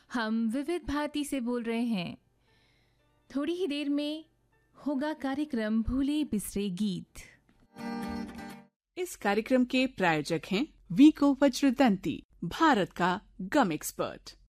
हम विविध भारती से बोल रहे हैं। थोड़ी ही देर में होगा कार्यक्रम भूले बिसरे गीत। इस कार्यक्रम के प्रायोजक हैं वीको वज्रदंती, भारत का गम एक्सपर्ट।